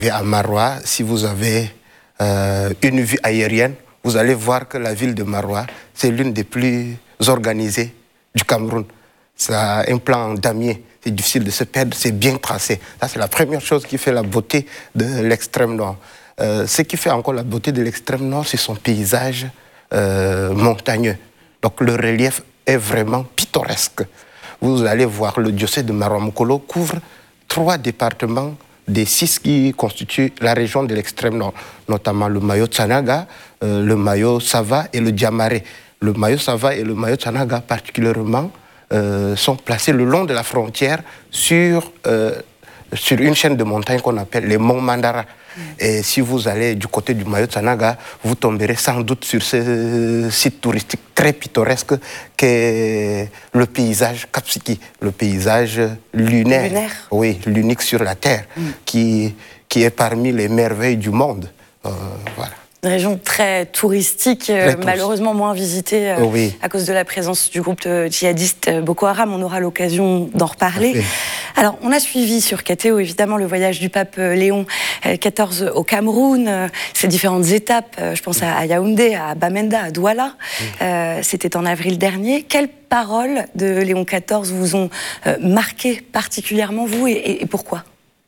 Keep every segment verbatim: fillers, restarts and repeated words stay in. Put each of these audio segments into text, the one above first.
Et à Maroua, si vous avez euh, une vue aérienne, vous allez voir que la ville de Maroua, c'est l'une des plus organisées du Cameroun. Ça a un plan damier, c'est difficile de se perdre, c'est bien tracé. Ça, c'est la première chose qui fait la beauté de l'extrême nord. Euh, ce qui fait encore la beauté de l'extrême nord, c'est son paysage euh, montagneux. Donc le relief est vraiment pittoresque. Vous allez voir, le diocèse de Maroua-Mokolo couvre trois départements des six qui constituent la région de l'extrême nord, notamment le Mayo Tsanaga, euh, le Mayo Sava et le Diamaré. Le Mayo Sava et le Mayo Tsanaga particulièrement euh, sont placés le long de la frontière sur, euh, sur une chaîne de montagnes qu'on appelle les monts Mandara. Mm. Et si vous allez du côté du Mayo Tsanaga, vous tomberez sans doute sur ce site touristique très pittoresque qu'est le paysage Kapsiki, le paysage lunaire, lunaire. Oui, l'unique sur la Terre, mm. qui, qui est parmi les merveilles du monde. Euh, voilà. Une région très touristique, très euh, malheureusement moins visitée euh, oh oui. à cause de la présence du groupe djihadiste Boko Haram. On aura l'occasion d'en reparler. Okay. Alors, on a suivi sur K T O, évidemment, le voyage du pape Léon quatorze au Cameroun, euh, ses différentes étapes. Euh, je pense à Yaoundé, à Bamenda, à Douala. Oui. Euh, C'était en avril dernier. Quelles paroles de Léon quatorze vous ont euh, marqué particulièrement, vous, et, et, et pourquoi?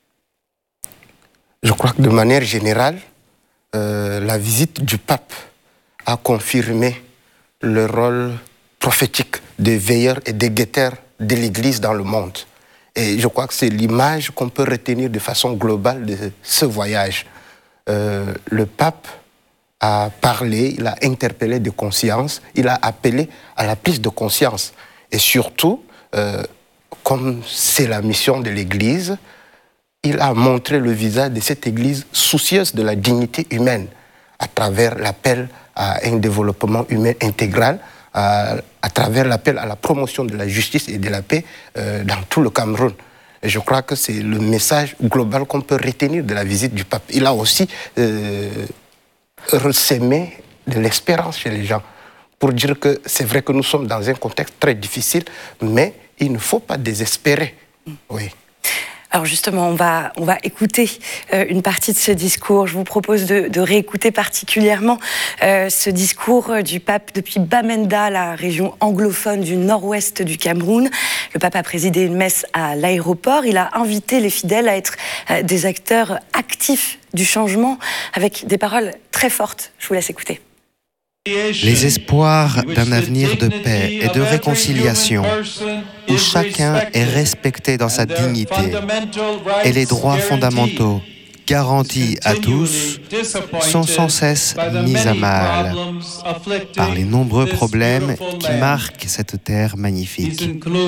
Je crois que de manière générale, Euh, la visite du pape a confirmé le rôle prophétique des veilleurs et des guetteurs de l'Église dans le monde. Et je crois que c'est l'image qu'on peut retenir de façon globale de ce voyage. Euh, le pape a parlé, il a interpellé des consciences, il a appelé à la prise de conscience. Et surtout, euh, comme c'est la mission de l'Église, il a montré le visage de cette Église soucieuse de la dignité humaine à travers l'appel à un développement humain intégral, à, à travers l'appel à la promotion de la justice et de la paix euh, dans tout le Cameroun. Et je crois que c'est le message global qu'on peut retenir de la visite du pape. Il a aussi euh, ressémé de l'espérance chez les gens pour dire que c'est vrai que nous sommes dans un contexte très difficile, mais il ne faut pas désespérer. Oui. Alors justement, on va, on va écouter euh, une partie de ce discours. Je vous propose de, de réécouter particulièrement euh, ce discours du pape depuis Bamenda, la région anglophone du nord-ouest du Cameroun. Le pape a présidé une messe à l'aéroport. Il a invité les fidèles à être euh, des acteurs actifs du changement avec des paroles très fortes. Je vous laisse écouter. Les espoirs d'un avenir de paix et de réconciliation où chacun est respecté dans sa dignité et les droits fondamentaux garantis à tous sont sans cesse mis à mal par les nombreux problèmes qui marquent cette terre magnifique.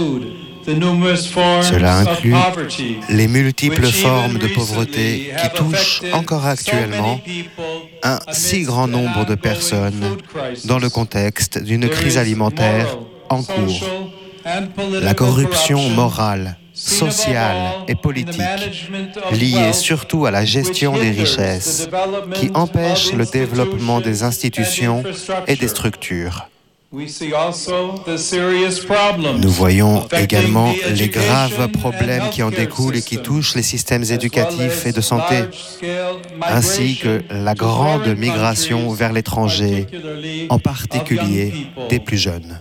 Cela inclut les multiples formes de pauvreté qui touchent encore actuellement un si grand nombre de personnes dans le contexte d'une crise alimentaire en cours. La corruption morale, sociale et politique, liée surtout à la gestion des richesses, qui empêche le développement des institutions et des structures. Nous voyons également les graves problèmes qui en découlent et qui touchent les systèmes éducatifs et de santé, ainsi que la grande migration vers l'étranger, en particulier des plus jeunes.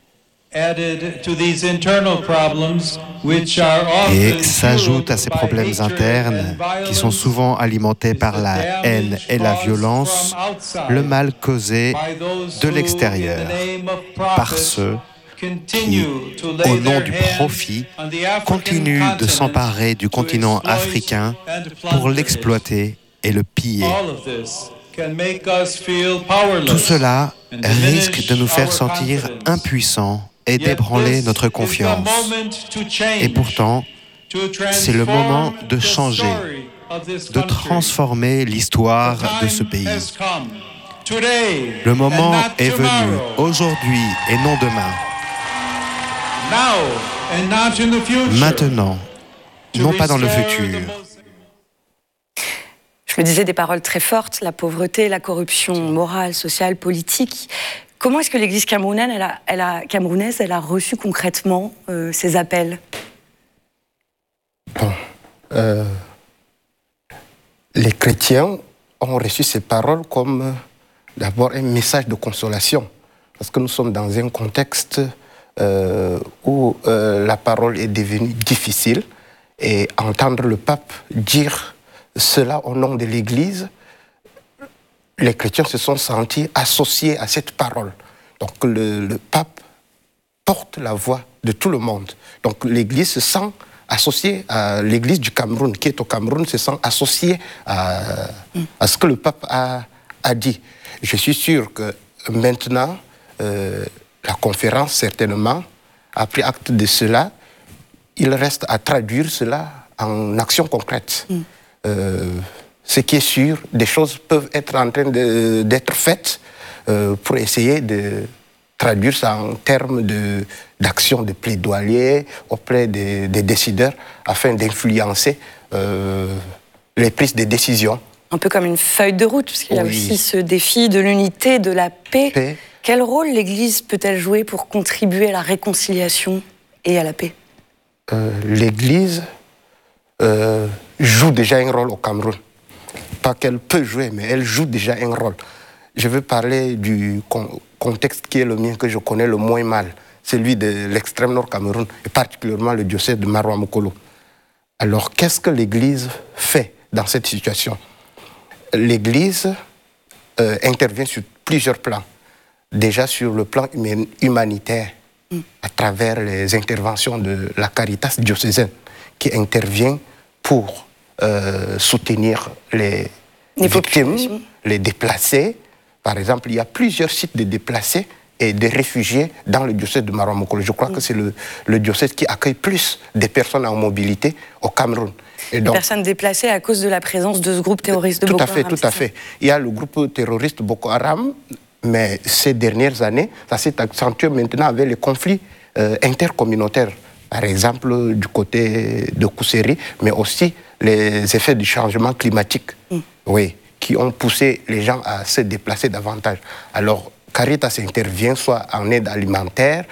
Et s'ajoute à ces problèmes internes, qui sont souvent alimentés par la haine et la violence, le mal causé de l'extérieur, par ceux qui, au nom du profit, continuent de s'emparer du continent africain pour l'exploiter et le piller. Tout cela risque de nous faire sentir impuissants et d'ébranler notre confiance. Et pourtant, c'est le moment de changer, de transformer l'histoire de ce pays. Le moment est venu, aujourd'hui et non demain. Maintenant, non pas dans le futur. Je le disais, des paroles très fortes, la pauvreté, la corruption morale, sociale, politique. Comment est-ce que l'Église camerounaise, elle a, elle a, camerounaise, elle a reçu concrètement euh, ces appels? Bon, euh, Les chrétiens ont reçu ces paroles comme euh, d'abord un message de consolation, parce que nous sommes dans un contexte euh, où euh, la parole est devenue difficile, et entendre le pape dire cela au nom de l'Église, les chrétiens se sont sentis associés à cette parole. Donc le, le pape porte la voix de tout le monde. Donc l'Église se sent associée à l'Église du Cameroun, qui est au Cameroun, se sent associée à, à ce que le pape a, a dit. Je suis sûr que maintenant, euh, la conférence, certainement, a pris acte de cela. Il reste à traduire cela en actions concrètes. Mm. Euh, ce qui est sûr, des choses peuvent être en train de, d'être faites euh, pour essayer de traduire ça en termes de, d'actions de plaidoyer auprès des, des décideurs afin d'influencer euh, les prises de décisions. Un peu comme une feuille de route, parce qu'il y a oui. aussi ce défi de l'unité, de la paix. paix. Quel rôle l'Église peut-elle jouer pour contribuer à la réconciliation et à la paix ? euh, L'Église euh, joue déjà un rôle au Cameroun. Pas qu'elle peut jouer, mais elle joue déjà un rôle. Je veux parler du con- contexte qui est le mien, que je connais le moins mal, celui de l'extrême nord Cameroun, et particulièrement le diocèse de Maroua Mokolo. Alors, qu'est-ce que l'Église fait dans cette situation ? L'Église euh, intervient sur plusieurs plans. Déjà sur le plan humain, humanitaire, mm. à travers les interventions de la Caritas diocésaine, qui intervient pour euh, soutenir les, les victimes, les déplacés. Par exemple, il y a plusieurs sites de déplacés et de réfugiés dans le diocèse de Maroua Mokolo. Je crois mm. que c'est le, le diocèse qui accueille plus de personnes en mobilité au Cameroun. Et donc, personnes déplacées à cause de la présence de ce groupe terroriste de tout Boko à fait, Haram. Tout à fait. Il y a le groupe terroriste Boko Haram, mais ces dernières années, ça s'est accentué maintenant avec les conflits euh, intercommunautaires. Par exemple, du côté de Kousséri, mais aussi les effets du changement climatique, mm. oui, qui ont poussé les gens à se déplacer davantage. Alors, Caritas intervient soit en aide alimentaire,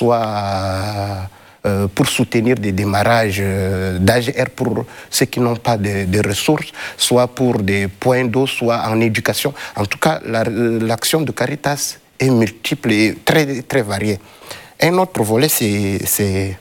soit euh, pour soutenir des démarrages euh, d'A G R pour ceux qui n'ont pas de, de ressources, soit pour des points d'eau, soit en éducation. En tout cas, la, l'action de Caritas est multiple et très, très variée. Un autre volet, c'est, c'est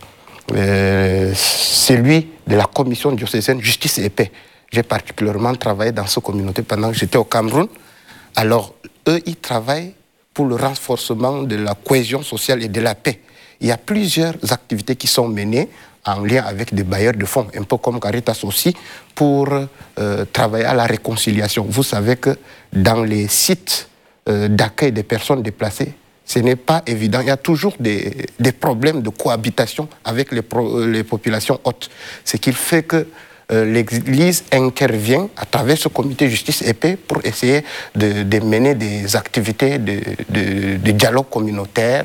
euh, celui de la commission diocésaine Justice et Paix. J'ai particulièrement travaillé dans cette communauté pendant que j'étais au Cameroun. Alors, eux, ils travaillent pour le renforcement de la cohésion sociale et de la paix. Il y a plusieurs activités qui sont menées en lien avec des bailleurs de fonds, un peu comme Caritas aussi, pour euh, travailler à la réconciliation. Vous savez que dans les sites euh, d'accueil des personnes déplacées, ce n'est pas évident. Il y a toujours des, des problèmes de cohabitation avec les, pro, les populations hautes. Ce qui fait que euh, l'Église intervient à travers ce comité justice et paix pour essayer de, de mener des activités de, de, de dialogue communautaire,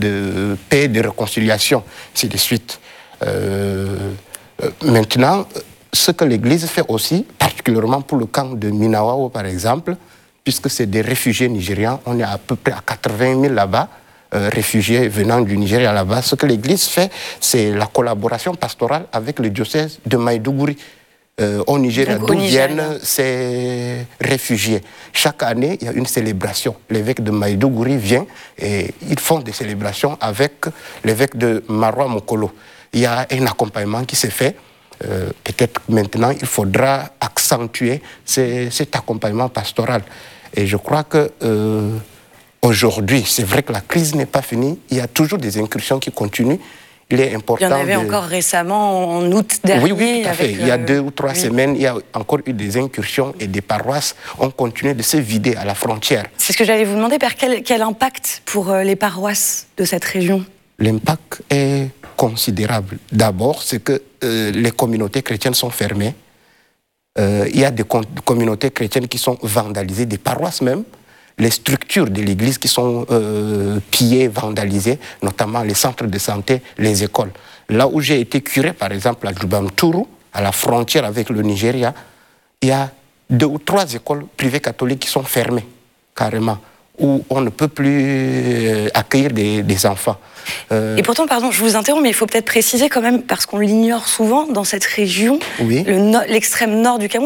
de paix, de réconciliation, ainsi de suite. Euh, maintenant, ce que l'Église fait aussi, particulièrement pour le camp de Minawao par exemple, puisque c'est des réfugiés nigérians, on est à peu près à quatre-vingt mille là-bas, euh, réfugiés venant du Nigeria là-bas. Ce que l'Église fait, c'est la collaboration pastorale avec le diocèse de Maïdougouri, euh, au Nigeria, d'où viennent ces réfugiés. Chaque année, il y a une célébration. L'évêque de Maïdougouri vient et ils font des célébrations avec l'évêque de Maroua Mokolo. Il y a un accompagnement qui s'est fait. Euh, peut-être maintenant, il faudra accentuer ces, cet accompagnement pastoral. Et je crois que euh, aujourd'hui, c'est vrai que la crise n'est pas finie. Il y a toujours des incursions qui continuent. Il est important. Il y en avait de... encore récemment, en août dernier. Oui, oui, tout à fait. Il y a deux ou trois oui. semaines, il y a encore eu des incursions et des paroisses ont continué de se vider à la frontière. C'est ce que j'allais vous demander, Père, quel, quel impact pour les paroisses de cette région ? L'impact est considérable. D'abord, c'est que euh, les communautés chrétiennes sont fermées. Euh, il y a des com- communautés chrétiennes qui sont vandalisées, des paroisses même. Les structures de l'Église qui sont euh, pillées, vandalisées, notamment les centres de santé, les écoles. Là où j'ai été curé, par exemple, à Djoubamtourou, à la frontière avec le Nigeria, il y a deux ou trois écoles privées catholiques qui sont fermées, carrément, où on ne peut plus accueillir des, des enfants. Euh... Et pourtant, pardon, je vous interromps, mais il faut peut-être préciser quand même, parce qu'on l'ignore souvent, dans cette région, oui. le no- l'extrême nord du Cameroun,